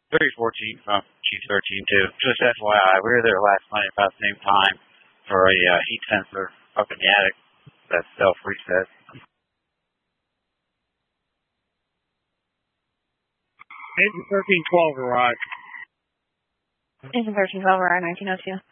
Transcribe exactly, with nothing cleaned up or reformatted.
three fourteen from Q thirteen too. Just F Y I, we were there last night about the same time for a uh, heat sensor up in the attic that self-reset. Agent thirteen twelve arrived. Agent thirteen twelve arrived, nineteen oh two.